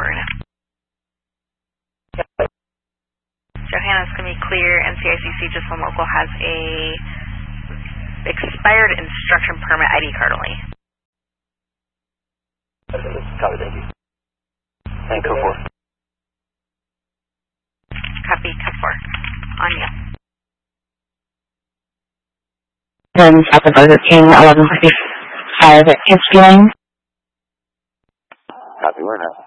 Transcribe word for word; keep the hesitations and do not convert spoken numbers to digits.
forward. Johanna's going to be clear, and C I C C just one local has a expired instruction permit I D card only. Copy, thank you. And code four. Copy, code four. On you. Then south of Burger King, eleven fifty-five at Kinsky Lane. Copy, we're now.